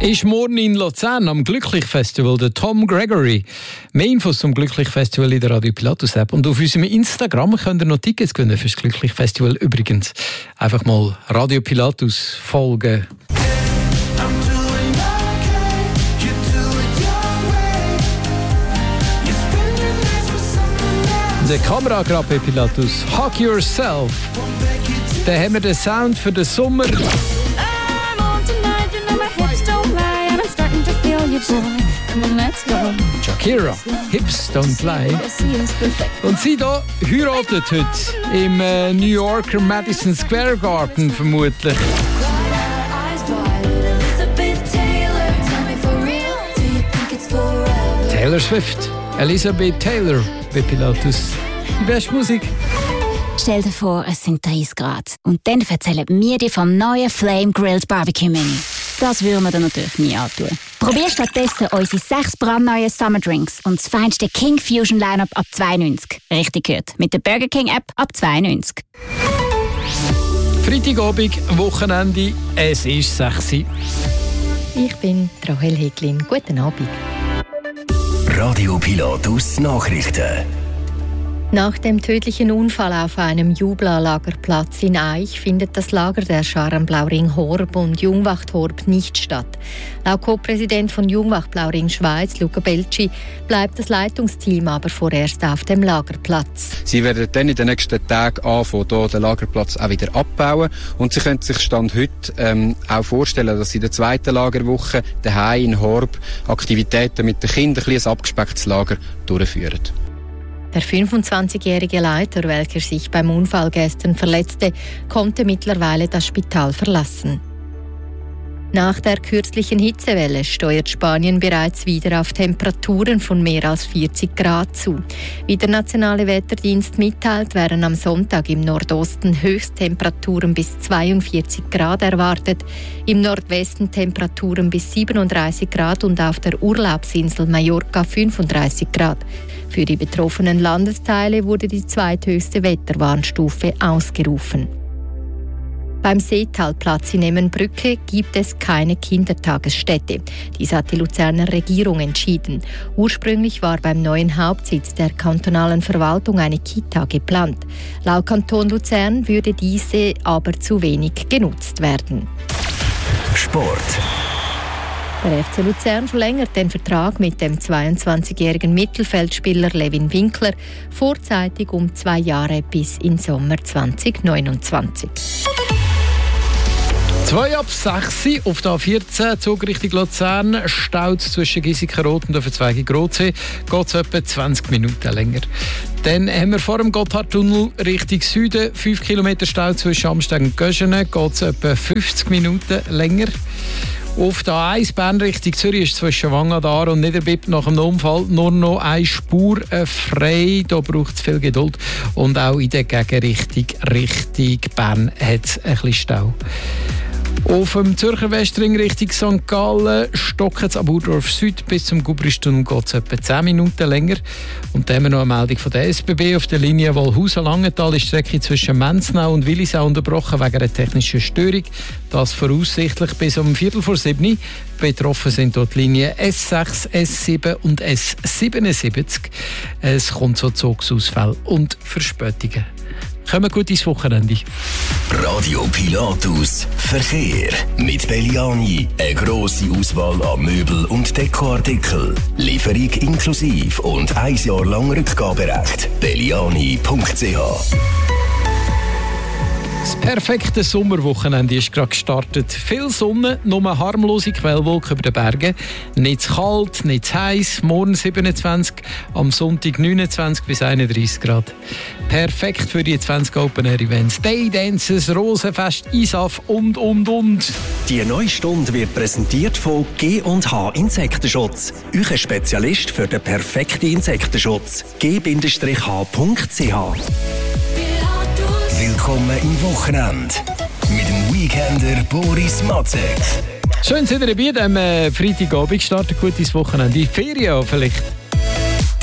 ist morgen in Luzern am Glücklich-Festival der Tom Gregory. Mehr Infos zum Glücklich-Festival in der Radio Pilatus App. Und auf unserem Instagram könnt ihr noch Tickets gewinnen für das Glücklich-Festival übrigens. Einfach mal Radio Pilatus folgen. Der Kamera gerade bei Pilatus. Hug Yourself. Dann haben wir den Sound für den Sommer. Shakira, Hips Don't Lie. Und sie da heiratet heute im New Yorker Madison Square Garden vermutlich. Taylor Swift, Elizabeth Taylor bei Pilatus. Die beste Musik. Stell dir vor, es sind 30 Grad. Und dann erzählen wir dir vom neuen Flame Grilled Barbecue Mini. Das würden wir dir natürlich nie antun. Probier stattdessen unsere 6 brandneuen Summer Drinks und das feinste King Fusion Lineup ab 2,90. Richtig gehört. Mit der Burger King App ab 2,90. Freitagabend, Wochenende, es ist 6 Uhr. Ich bin Rahel Heglin. Guten Abend. Radio Pilatus Nachrichten. Nach dem tödlichen Unfall auf einem Jubla-Lagerplatz in Aich findet das Lager der Scharen Blauring Horb und Jungwacht Horb nicht statt. Laut Co-Präsident von Jungwacht Blauring Schweiz, Luca Belci, bleibt das Leitungsteam aber vorerst auf dem Lagerplatz. Sie werden dann in den nächsten Tagen anfangen, hier den Lagerplatz auch wieder abbauen. Und Sie können sich Stand heute auch vorstellen, dass Sie in der zweiten Lagerwoche daheim in Horb Aktivitäten mit den Kindern, ein abgespecktes Lager durchführen. Der 25-jährige Leiter, welcher sich beim Unfall gestern verletzte, konnte mittlerweile das Spital verlassen. Nach der kürzlichen Hitzewelle steuert Spanien bereits wieder auf Temperaturen von mehr als 40 Grad zu. Wie der Nationale Wetterdienst mitteilt, werden am Sonntag im Nordosten Höchsttemperaturen bis 42 Grad erwartet, im Nordwesten Temperaturen bis 37 Grad und auf der Urlaubsinsel Mallorca 35 Grad. Für die betroffenen Landesteile wurde die zweithöchste Wetterwarnstufe ausgerufen. Beim Seetalplatz in Emmenbrücke gibt es keine Kindertagesstätte. Dies hat die Luzerner Regierung entschieden. Ursprünglich war beim neuen Hauptsitz der kantonalen Verwaltung eine Kita geplant. Laut Kanton Luzern würde diese aber zu wenig genutzt werden. Sport. Der FC Luzern verlängert den Vertrag mit dem 22-jährigen Mittelfeldspieler Levin Winkler vorzeitig um 2 Jahre bis in Sommer 2029. 2 ab 6 auf der A14, Zug Richtung Luzern, staut zwischen Giesikenrot und Verzweigung-Rotsee, geht es etwa 20 Minuten länger. Dann haben wir vor dem Gotthardtunnel Richtung Süden 5 Kilometer Stau zwischen Amsteg und Göschenen, geht es etwa 50 Minuten länger. Auf der A1 Bern Richtung Zürich ist zwischen Wangadar und Niederbipp nach dem Unfall nur noch eine Spur frei. Da braucht es viel Geduld. Und auch in der Gegenrichtung Richtung Bern hat es ein bisschen Stau. Auf dem Zürcher Westring Richtung St. Gallen stocken es ab Urdorf Süd bis zum Gubristunnel geht es etwa 10 Minuten länger. Und dann haben wir noch eine Meldung von der SBB auf der Linie Wolhausen-Langenthal ist die Strecke zwischen Menznau und Willisau unterbrochen wegen einer technischen Störung. Das voraussichtlich bis um 6:45. Betroffen sind dort die Linien S6, S7 und S77. Es kommt zu Zugsausfällen und Verspätungen. Kommen gut ins Wochenende. Radio Pilatus Verkehr. Mit Belliani. Eine grosse Auswahl an Möbel- und Dekoartikeln. Lieferung inklusive und 1 Jahr lang Rückgaberecht. belliani.ch. Das perfekte Sommerwochenende ist gerade gestartet. Viel Sonne, nur harmlose Quellwolken über den Bergen. Nicht zu kalt, nicht zu heiß. Morgen 27, am Sonntag 29 bis 31 Grad. Perfekt für die 20 Open Air Events. Day Dances, Rosenfest, ISAF und. Die neue Stunde wird präsentiert von G&H Insektenschutz. Euer Spezialist für den perfekten Insektenschutz. g-h.ch. Willkommen im Wochenende mit dem Weekender Boris Matzek. Schön, seid ihr dabei am Freitagabend. Startet gut ins Wochenende. In die Ferien vielleicht.